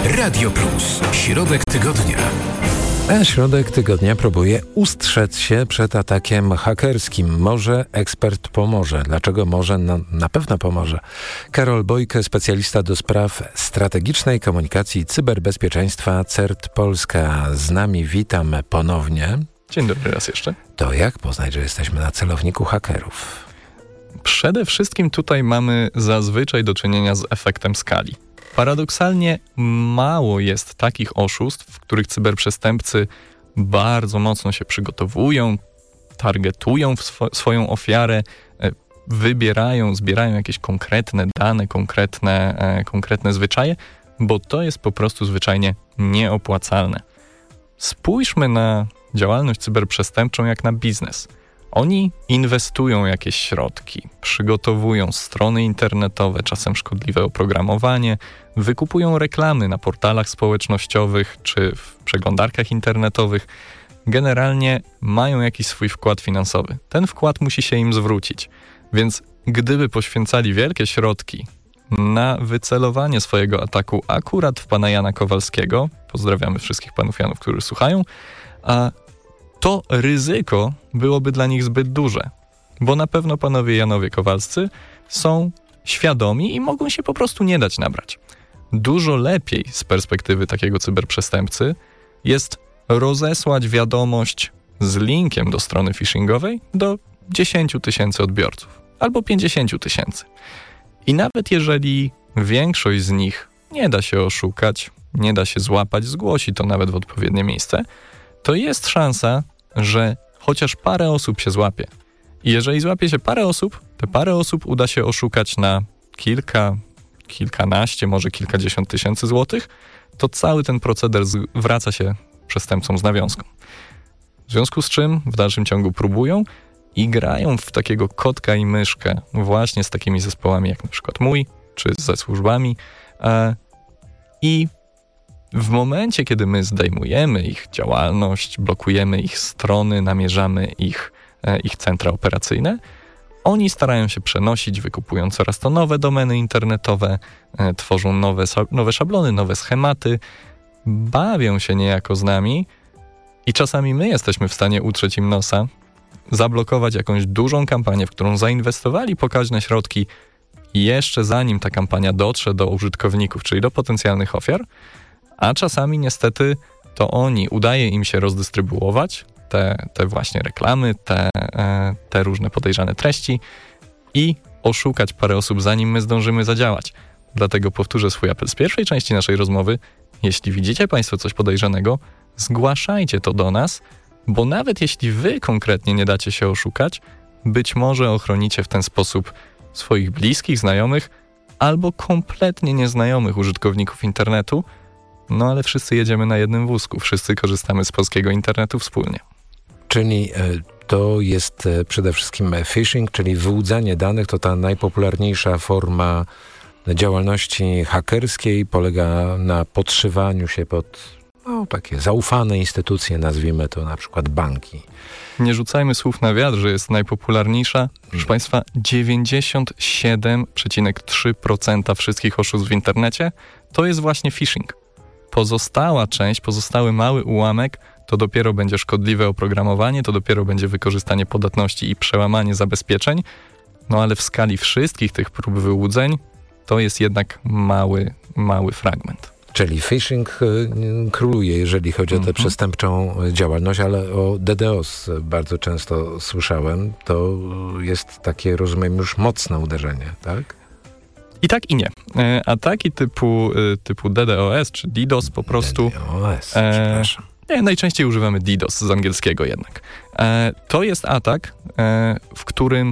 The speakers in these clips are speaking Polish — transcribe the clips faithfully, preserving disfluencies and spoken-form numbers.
Radio Plus. Środek tygodnia. A środek tygodnia próbuje ustrzec się przed atakiem hakerskim. Może ekspert pomoże. Dlaczego może? No, na pewno pomoże. Karol Bojke, specjalista do spraw strategicznej komunikacji i cyberbezpieczeństwa C E R T Polska. Z nami witam ponownie. Dzień dobry raz jeszcze. To jak poznać, że jesteśmy na celowniku hakerów? Przede wszystkim tutaj mamy zazwyczaj do czynienia z efektem skali. Paradoksalnie mało jest takich oszustw, w których cyberprzestępcy bardzo mocno się przygotowują, targetują swo- swoją ofiarę, e, wybierają, zbierają jakieś konkretne dane, konkretne, e, konkretne zwyczaje, bo to jest po prostu zwyczajnie nieopłacalne. Spójrzmy na działalność cyberprzestępczą jak na biznes. Oni inwestują jakieś środki, przygotowują strony internetowe, czasem szkodliwe oprogramowanie, wykupują reklamy na portalach społecznościowych czy w przeglądarkach internetowych. Generalnie mają jakiś swój wkład finansowy. Ten wkład musi się im zwrócić. Więc gdyby poświęcali wielkie środki na wycelowanie swojego ataku akurat w pana Jana Kowalskiego, pozdrawiamy wszystkich panów Janów, którzy słuchają, a to ryzyko byłoby dla nich zbyt duże, bo na pewno panowie Janowie Kowalscy są świadomi i mogą się po prostu nie dać nabrać. Dużo lepiej z perspektywy takiego cyberprzestępcy jest rozesłać wiadomość z linkiem do strony phishingowej do dziesięć tysięcy odbiorców albo pięćdziesiąt tysięcy. I nawet jeżeli większość z nich nie da się oszukać, nie da się złapać, zgłosi to nawet w odpowiednie miejsce, to jest szansa, że chociaż parę osób się złapie. I jeżeli złapie się parę osób, te parę osób uda się oszukać na kilka, kilkanaście, może kilkadziesiąt tysięcy złotych, to cały ten proceder zwraca się przestępcom z nawiązką. W związku z czym w dalszym ciągu próbują i grają w takiego kotka i myszkę właśnie z takimi zespołami jak na przykład mój, czy ze służbami. E, I w momencie, kiedy my zdejmujemy ich działalność, blokujemy ich strony, namierzamy ich, e, ich centra operacyjne, oni starają się przenosić, wykupują coraz to nowe domeny internetowe, e, tworzą nowe, nowe szablony, nowe schematy, bawią się niejako z nami i czasami my jesteśmy w stanie utrzeć im nosa, zablokować jakąś dużą kampanię, w którą zainwestowali pokaźne środki jeszcze zanim ta kampania dotrze do użytkowników, czyli do potencjalnych ofiar, a czasami niestety to oni, udaje im się rozdystrybuować te, te właśnie reklamy, te, te różne podejrzane treści i oszukać parę osób, zanim my zdążymy zadziałać. Dlatego powtórzę swój apel z pierwszej części naszej rozmowy. Jeśli widzicie Państwo coś podejrzanego, zgłaszajcie to do nas, bo nawet jeśli wy konkretnie nie dacie się oszukać, być może ochronicie w ten sposób swoich bliskich, znajomych albo kompletnie nieznajomych użytkowników internetu, no ale wszyscy jedziemy na jednym wózku, wszyscy korzystamy z polskiego internetu wspólnie. Czyli to jest przede wszystkim phishing, czyli wyłudzanie danych, to ta najpopularniejsza forma działalności hakerskiej, polega na podszywaniu się pod no, takie zaufane instytucje, nazwijmy to na przykład banki. Nie rzucajmy słów na wiatr, że jest najpopularniejsza. Proszę Państwa, dziewięćdziesiąt siedem przecinek trzy procent wszystkich oszustw w internecie to jest właśnie phishing. Pozostała część, pozostały mały ułamek, to dopiero będzie szkodliwe oprogramowanie, to dopiero będzie wykorzystanie podatności i przełamanie zabezpieczeń, no ale w skali wszystkich tych prób wyłudzeń to jest jednak mały, mały fragment. Czyli phishing króluje, jeżeli chodzi mm-hmm. o tę przestępczą działalność, ale o DDoS bardzo często słyszałem. To jest takie, rozumiem, już mocne uderzenie, tak? I tak i nie. Ataki typu, typu DDoS czy DDoS po prostu... DDoS, e, przepraszam. Nie, najczęściej używamy DDoS z angielskiego jednak. E, to jest atak, e, w którym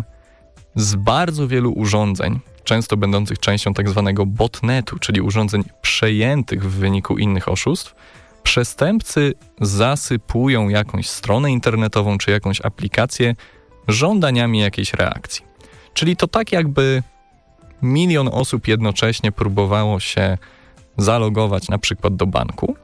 z bardzo wielu urządzeń, często będących częścią tak zwanego botnetu, czyli urządzeń przejętych w wyniku innych oszustw, przestępcy zasypują jakąś stronę internetową czy jakąś aplikację żądaniami jakiejś reakcji. Czyli to tak jakby milion osób jednocześnie próbowało się zalogować na przykład do banku,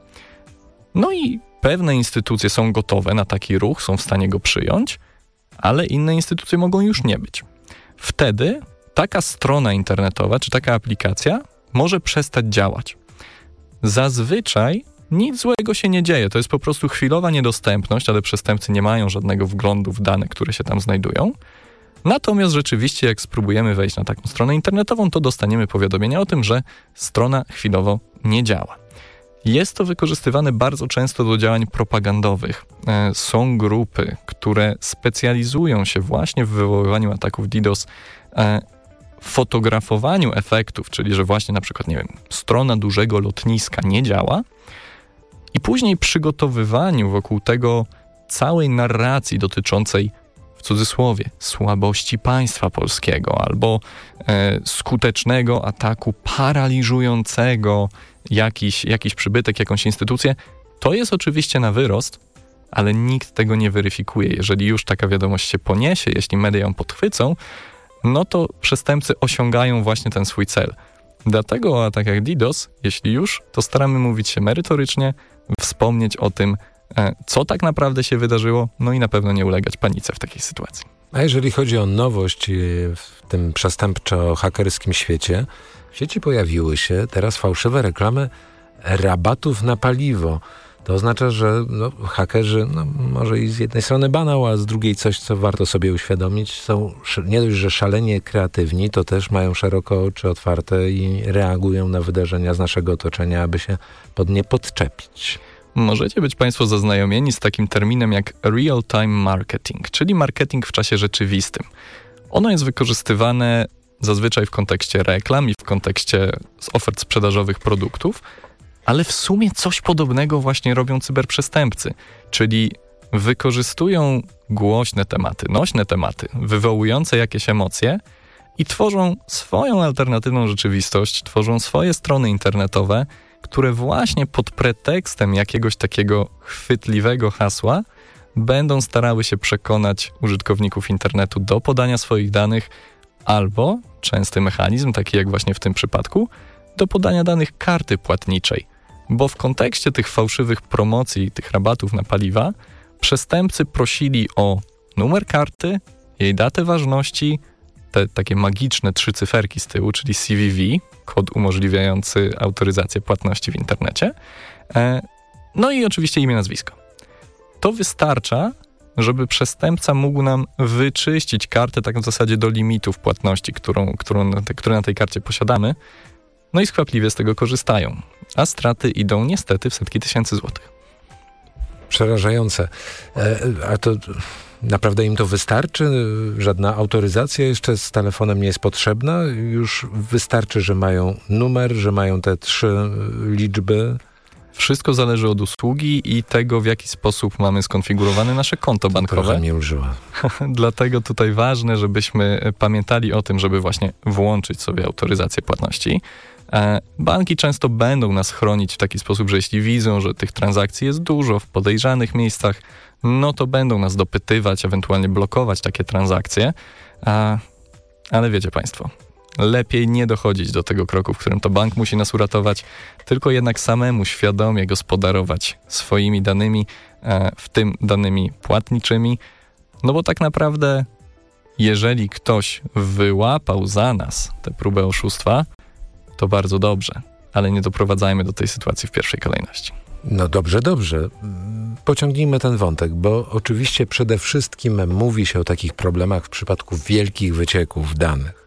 no i pewne instytucje są gotowe na taki ruch, są w stanie go przyjąć, ale inne instytucje mogą już nie być. Wtedy taka strona internetowa czy taka aplikacja może przestać działać. Zazwyczaj nic złego się nie dzieje. To jest po prostu chwilowa niedostępność, ale przestępcy nie mają żadnego wglądu w dane, które się tam znajdują. Natomiast rzeczywiście, jak spróbujemy wejść na taką stronę internetową, to dostaniemy powiadomienia o tym, że strona chwilowo nie działa. Jest to wykorzystywane bardzo często do działań propagandowych. Są grupy, które specjalizują się właśnie w wywoływaniu ataków DDoS, w fotografowaniu efektów, czyli że właśnie na przykład, nie wiem, strona dużego lotniska nie działa i później przygotowywaniu wokół tego całej narracji dotyczącej, w cudzysłowie, słabości państwa polskiego albo e, skutecznego ataku paraliżującego jakiś, jakiś przybytek, jakąś instytucję. To jest oczywiście na wyrost, ale nikt tego nie weryfikuje. Jeżeli już taka wiadomość się poniesie, jeśli media ją podchwycą, no to przestępcy osiągają właśnie ten swój cel. Dlatego o atakach DDoS, jeśli już, to staramy mówić się merytorycznie, wspomnieć o tym, co tak naprawdę się wydarzyło, no i na pewno nie ulegać panice w takiej sytuacji. A jeżeli chodzi o nowość w tym przestępczo-hakerskim świecie, w sieci pojawiły się teraz fałszywe reklamy rabatów na paliwo. To oznacza, że no, hakerzy, no, może i z jednej strony banał, a z drugiej coś, co warto sobie uświadomić, są nie dość, że szalenie kreatywni, to też mają szeroko oczy otwarte i reagują na wydarzenia z naszego otoczenia, aby się pod nie podczepić. Możecie być Państwo zaznajomieni z takim terminem jak real-time marketing, czyli marketing w czasie rzeczywistym. Ono jest wykorzystywane zazwyczaj w kontekście reklam i w kontekście ofert sprzedażowych produktów, ale w sumie coś podobnego właśnie robią cyberprzestępcy, czyli wykorzystują głośne tematy, nośne tematy, wywołujące jakieś emocje i tworzą swoją alternatywną rzeczywistość, tworzą swoje strony internetowe, które właśnie pod pretekstem jakiegoś takiego chwytliwego hasła będą starały się przekonać użytkowników internetu do podania swoich danych albo, częsty mechanizm, taki jak właśnie w tym przypadku, do podania danych karty płatniczej. Bo w kontekście tych fałszywych promocji, tych rabatów na paliwa, przestępcy prosili o numer karty, jej datę ważności, te takie magiczne trzy cyferki z tyłu, czyli C V V, kod umożliwiający autoryzację płatności w internecie, no i oczywiście imię, nazwisko. To wystarcza, żeby przestępca mógł nam wyczyścić kartę tak w zasadzie do limitów płatności, którą, którą, które na tej karcie posiadamy, no i skwapliwie z tego korzystają. A straty idą niestety w setki tysięcy złotych. Przerażające. E, a to naprawdę im to wystarczy? Żadna autoryzacja jeszcze z telefonem nie jest potrzebna? Już wystarczy, że mają numer, że mają te trzy liczby? Wszystko zależy od usługi i tego, w jaki sposób mamy skonfigurowane nasze konto bankowe. Trochę mnie ulżyła. Dlatego tutaj ważne, żebyśmy pamiętali o tym, żeby właśnie włączyć sobie autoryzację płatności. Banki często będą nas chronić w taki sposób, że jeśli widzą, że tych transakcji jest dużo w podejrzanych miejscach, no to będą nas dopytywać, ewentualnie blokować takie transakcje. Ale wiecie Państwo, lepiej nie dochodzić do tego kroku, w którym to bank musi nas uratować, tylko jednak samemu świadomie gospodarować swoimi danymi, w tym danymi płatniczymi, no bo tak naprawdę jeżeli ktoś wyłapał za nas tę próbę oszustwa, to bardzo dobrze, ale nie doprowadzajmy do tej sytuacji w pierwszej kolejności. No dobrze, dobrze. Pociągnijmy ten wątek, bo oczywiście przede wszystkim mówi się o takich problemach w przypadku wielkich wycieków danych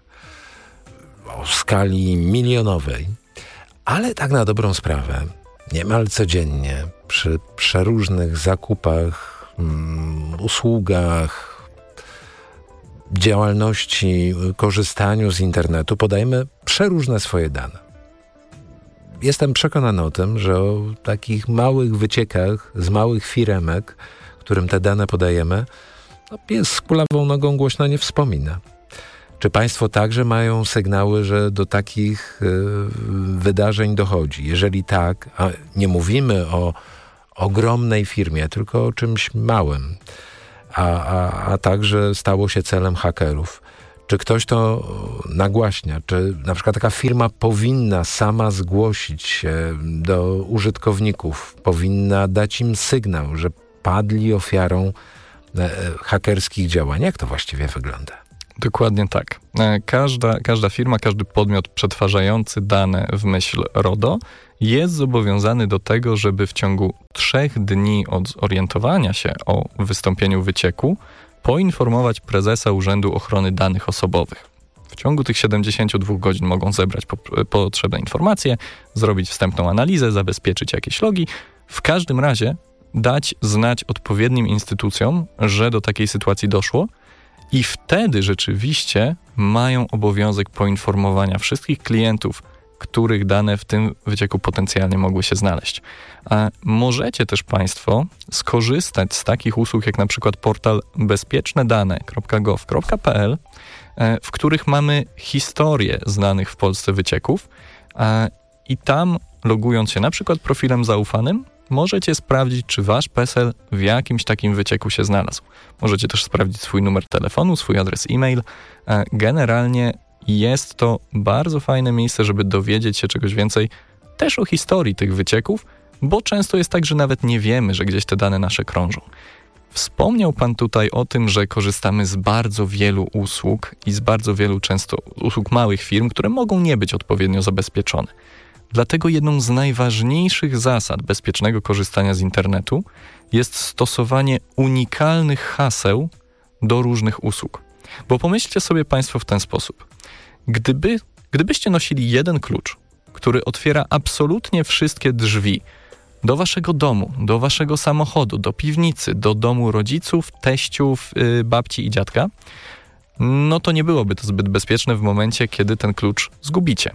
o skali milionowej, ale tak na dobrą sprawę niemal codziennie przy przeróżnych zakupach, um, usługach, działalności, korzystaniu z internetu podajemy przeróżne swoje dane. Jestem przekonany o tym, że o takich małych wyciekach z małych firemek, którym te dane podajemy, no pies z kulawą nogą głośno nie wspomina. Czy Państwo także mają sygnały, że do takich y, wydarzeń dochodzi? Jeżeli tak, a nie mówimy o ogromnej firmie, tylko o czymś małym, a, a, a także stało się celem hakerów. Czy ktoś to nagłaśnia? Czy na przykład taka firma powinna sama zgłosić się do użytkowników, powinna dać im sygnał, że padli ofiarą e, hakerskich działań? Jak to właściwie wygląda? Dokładnie tak. Każda, każda firma, każdy podmiot przetwarzający dane w myśl RODO jest zobowiązany do tego, żeby w ciągu trzech dni od zorientowania się o wystąpieniu wycieku poinformować prezesa Urzędu Ochrony Danych Osobowych. W ciągu tych siedemdziesięciu dwóch godzin mogą zebrać po, potrzebne informacje, zrobić wstępną analizę, zabezpieczyć jakieś logi. W każdym razie dać znać odpowiednim instytucjom, że do takiej sytuacji doszło i wtedy rzeczywiście mają obowiązek poinformowania wszystkich klientów, których dane w tym wycieku potencjalnie mogły się znaleźć. A możecie też Państwo skorzystać z takich usług jak na przykład portal bezpieczne dane kropka gov kropka p l, w których mamy historię znanych w Polsce wycieków i tam, logując się na przykład profilem zaufanym, możecie sprawdzić, czy wasz PESEL w jakimś takim wycieku się znalazł. Możecie też sprawdzić swój numer telefonu, swój adres e-mail. Generalnie jest to bardzo fajne miejsce, żeby dowiedzieć się czegoś więcej też o historii tych wycieków, bo często jest tak, że nawet nie wiemy, że gdzieś te dane nasze krążą. Wspomniał Pan tutaj o tym, że korzystamy z bardzo wielu usług i z bardzo wielu często usług małych firm, które mogą nie być odpowiednio zabezpieczone. Dlatego jedną z najważniejszych zasad bezpiecznego korzystania z internetu jest stosowanie unikalnych haseł do różnych usług. Bo pomyślcie sobie Państwo w ten sposób. Gdyby, gdybyście nosili jeden klucz, który otwiera absolutnie wszystkie drzwi do waszego domu, do waszego samochodu, do piwnicy, do domu rodziców, teściów, yy, babci i dziadka, no to nie byłoby to zbyt bezpieczne w momencie, kiedy ten klucz zgubicie.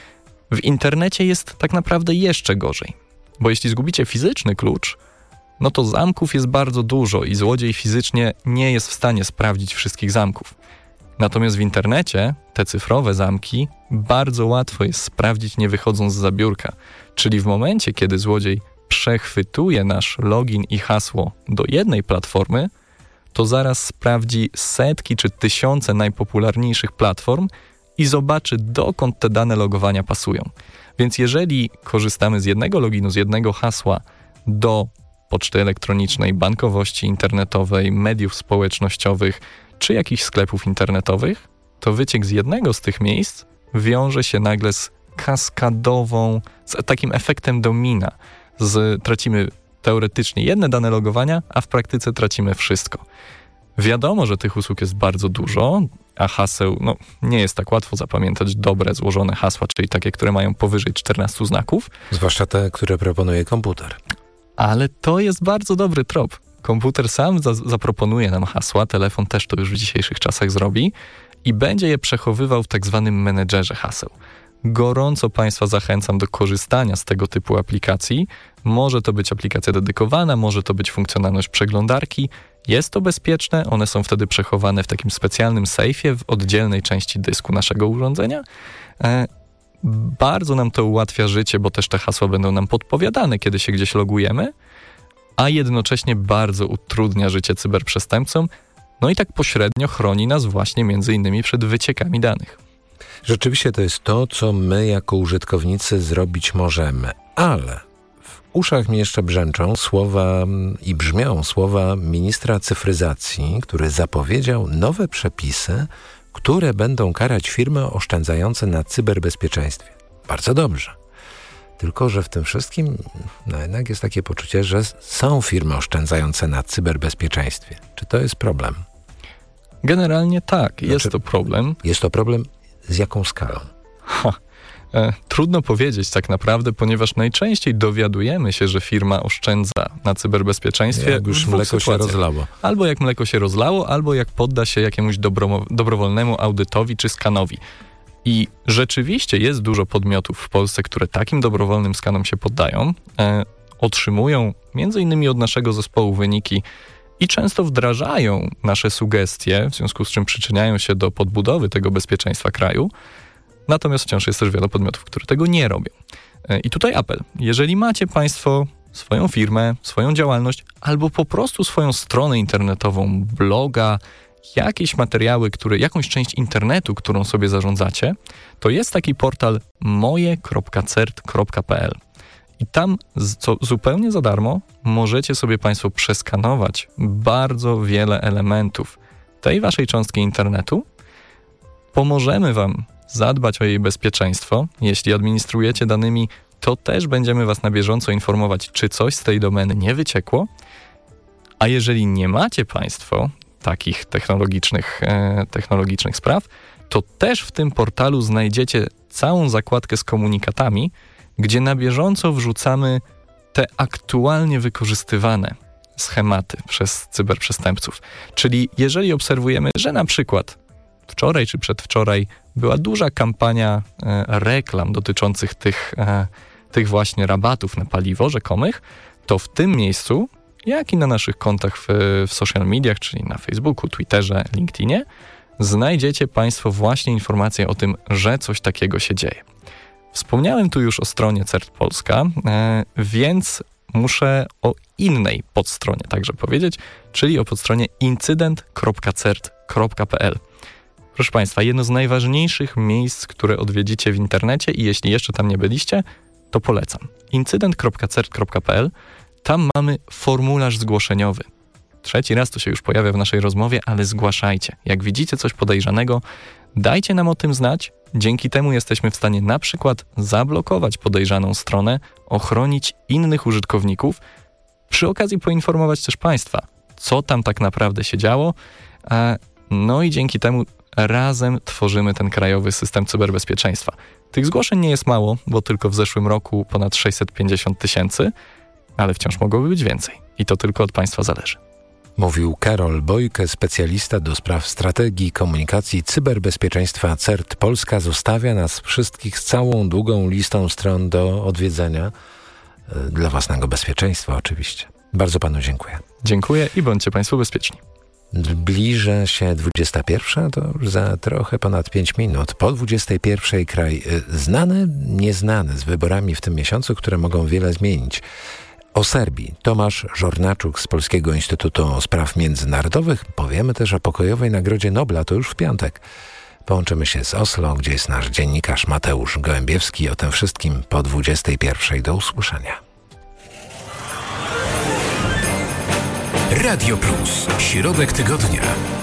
W internecie jest tak naprawdę jeszcze gorzej, bo jeśli zgubicie fizyczny klucz, no to zamków jest bardzo dużo i złodziej fizycznie nie jest w stanie sprawdzić wszystkich zamków. Natomiast w internecie te cyfrowe zamki bardzo łatwo jest sprawdzić, nie wychodząc z biurka. Czyli w momencie, kiedy złodziej przechwytuje nasz login i hasło do jednej platformy, to zaraz sprawdzi setki czy tysiące najpopularniejszych platform i zobaczy, dokąd te dane logowania pasują. Więc jeżeli korzystamy z jednego loginu, z jednego hasła do poczty elektronicznej, bankowości internetowej, mediów społecznościowych czy jakichś sklepów internetowych, to wyciek z jednego z tych miejsc wiąże się nagle z kaskadową, z takim efektem domina. Z, tracimy teoretycznie jedne dane logowania, a w praktyce tracimy wszystko. Wiadomo, że tych usług jest bardzo dużo, a haseł, no, nie jest tak łatwo zapamiętać dobre, złożone hasła, czyli takie, które mają powyżej czternastu znaków. Zwłaszcza te, które proponuje komputer. Ale to jest bardzo dobry trop. Komputer sam za- zaproponuje nam hasła, telefon też to już w dzisiejszych czasach zrobi i będzie je przechowywał w tak zwanym menedżerze haseł. Gorąco Państwa zachęcam do korzystania z tego typu aplikacji. Może to być aplikacja dedykowana, może to być funkcjonalność przeglądarki. Jest to bezpieczne, one są wtedy przechowane w takim specjalnym sejfie w oddzielnej części dysku naszego urządzenia. E, bardzo nam to ułatwia życie, bo też te hasła będą nam podpowiadane, kiedy się gdzieś logujemy, a jednocześnie bardzo utrudnia życie cyberprzestępcom, no i tak pośrednio chroni nas właśnie między innymi przed wyciekami danych. Rzeczywiście to jest to, co my jako użytkownicy zrobić możemy, ale w uszach mi jeszcze brzęczą słowa i brzmią słowa ministra cyfryzacji, który zapowiedział nowe przepisy, które będą karać firmy oszczędzające na cyberbezpieczeństwie. Bardzo dobrze. Tylko że w tym wszystkim no jednak jest takie poczucie, że są firmy oszczędzające na cyberbezpieczeństwie. Czy to jest problem? Generalnie tak, znaczy, jest to problem. Jest to problem z jaką skalą? Ha, e, trudno powiedzieć tak naprawdę, ponieważ najczęściej dowiadujemy się, że firma oszczędza na cyberbezpieczeństwie. Jak już mleko się rozlało. Albo jak mleko się rozlało, albo jak podda się jakiemuś dobro, dobrowolnemu audytowi czy skanowi. I rzeczywiście jest dużo podmiotów w Polsce, które takim dobrowolnym skanom się poddają, e, otrzymują między innymi od naszego zespołu wyniki i często wdrażają nasze sugestie, w związku z czym przyczyniają się do podbudowy tego bezpieczeństwa kraju. Natomiast wciąż jest też wiele podmiotów, które tego nie robią. I tutaj apel. Jeżeli macie Państwo swoją firmę, swoją działalność albo po prostu swoją stronę internetową, bloga, jakieś materiały, które, jakąś część internetu, którą sobie zarządzacie, to jest taki portal moje kropka cert kropka p l. I tam co, zupełnie za darmo możecie sobie Państwo przeskanować bardzo wiele elementów tej Waszej cząstki internetu Pomożemy Wam zadbać o jej bezpieczeństwo. Jeśli administrujecie danymi, to też będziemy Was na bieżąco informować, czy coś z tej domeny nie wyciekło. A jeżeli nie macie Państwo takich technologicznych, e, technologicznych spraw, to też w tym portalu znajdziecie całą zakładkę z komunikatami, gdzie na bieżąco wrzucamy te aktualnie wykorzystywane schematy przez cyberprzestępców. Czyli jeżeli obserwujemy, że na przykład wczoraj czy przedwczoraj była duża kampania e, reklam dotyczących tych, e, tych właśnie rabatów na paliwo rzekomych, to w tym miejscu, jak i na naszych kontach w, w social mediach, czyli na Facebooku, Twitterze, LinkedInie, znajdziecie Państwo właśnie informacje o tym, że coś takiego się dzieje. Wspomniałem tu już o stronie C E R T Polska, e, więc muszę o innej podstronie także powiedzieć, czyli o podstronie incydent kropka cert kropka p l. Proszę Państwa, jedno z najważniejszych miejsc, które odwiedzicie w internecie i jeśli jeszcze tam nie byliście, to polecam. incydent kropka cert kropka p l. Tam mamy formularz zgłoszeniowy. Trzeci raz to się już pojawia w naszej rozmowie, ale zgłaszajcie. Jak widzicie coś podejrzanego, dajcie nam o tym znać. Dzięki temu jesteśmy w stanie na przykład zablokować podejrzaną stronę, ochronić innych użytkowników, przy okazji poinformować też Państwa, co tam tak naprawdę się działo, no i dzięki temu razem tworzymy ten krajowy system cyberbezpieczeństwa. Tych zgłoszeń nie jest mało, bo tylko w zeszłym roku ponad sześćset pięćdziesiąt tysięcy, ale wciąż mogłoby być więcej i to tylko od Państwa zależy. Mówił Karol Bojke, specjalista do spraw strategii komunikacji cyberbezpieczeństwa C E R T Polska. Zostawia nas wszystkich z całą długą listą stron do odwiedzenia dla własnego bezpieczeństwa oczywiście. Bardzo Panu dziękuję. Dziękuję i bądźcie Państwo bezpieczni. Zbliża się dwudziesta pierwsza, to już za trochę ponad pięć minut. Po dwudziestej pierwszej kraj znany, nieznany z wyborami w tym miesiącu, które mogą wiele zmienić. O Serbii Tomasz Żornaczuk z Polskiego Instytutu Spraw Międzynarodowych. Powiemy też o pokojowej Nagrodzie Nobla, to już w piątek. Połączymy się z Oslo, gdzie jest nasz dziennikarz Mateusz Gołębiewski. O tym wszystkim po dwudziestej pierwszej. Do usłyszenia. Radio Plus. Środek tygodnia.